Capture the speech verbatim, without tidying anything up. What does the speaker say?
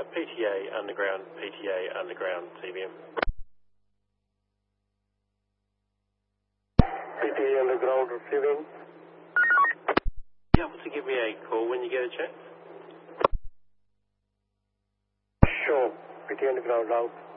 P T A underground, P T A underground, T V M. P T A underground receiving. You able to give me a call when you get a chance? Sure. P T A underground out.